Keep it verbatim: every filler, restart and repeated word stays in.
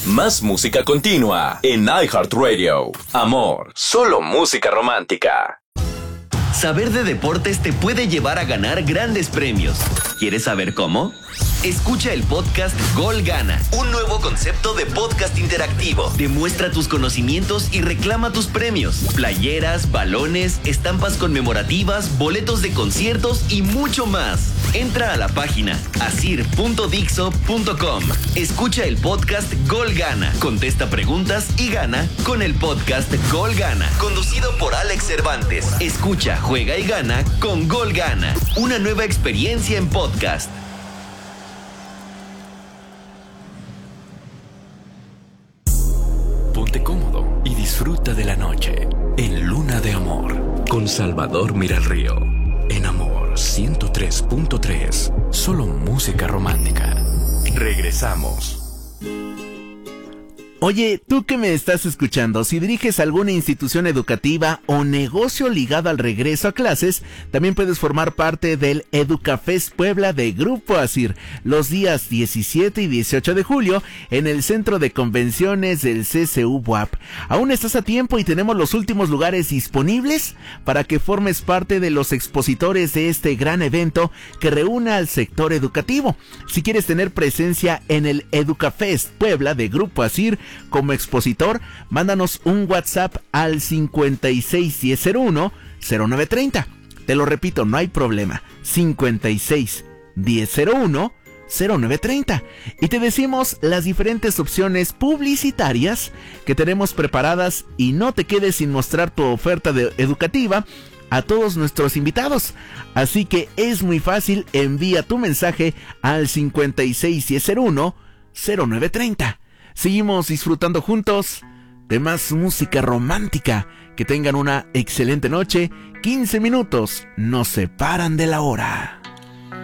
Más música continua en iHeartRadio. Amor, solo música romántica. Saber de deportes te puede llevar a ganar grandes premios. ¿Quieres saber cómo? Escucha el podcast Gol Gana, un nuevo concepto de podcast interactivo. Demuestra tus conocimientos y reclama tus premios. Playeras, balones, estampas conmemorativas, boletos de conciertos y mucho más. Entra a la página asir punto dixo punto com. Escucha el podcast Gol Gana. Contesta preguntas y gana con el podcast Gol Gana. Conducido por Alex Cervantes. Escucha, juega y gana con Gol Gana. Una nueva experiencia en podcast. Ponte cómodo y disfruta de la noche en Luna de Amor con Salvador Miralrío. En Amor ciento tres punto tres, solo música romántica. Regresamos. Oye, tú que me estás escuchando, si diriges alguna institución educativa o negocio ligado al regreso a clases, también puedes formar parte del EducaFest Puebla de Grupo Asir, los días diecisiete y dieciocho de julio en el Centro de Convenciones del C C U B U A P. Aún estás a tiempo y tenemos los últimos lugares disponibles para que formes parte de los expositores de este gran evento que reúna al sector educativo. Si quieres tener presencia en el EducaFest Puebla de Grupo Asir como expositor, mándanos un WhatsApp al cincuenta y seis diez cero uno cero nueve treinta. Te lo repito, no hay problema. cincuenta y seis diez cero uno cero nueve treinta. Y te decimos las diferentes opciones publicitarias que tenemos preparadas y no te quedes sin mostrar tu oferta de educativa a todos nuestros invitados. Así que es muy fácil, envía tu mensaje al cincuenta y seis diez cero uno cero nueve treinta. Seguimos disfrutando juntos de más música romántica. Que tengan una excelente noche. quince minutos nos separan de la hora.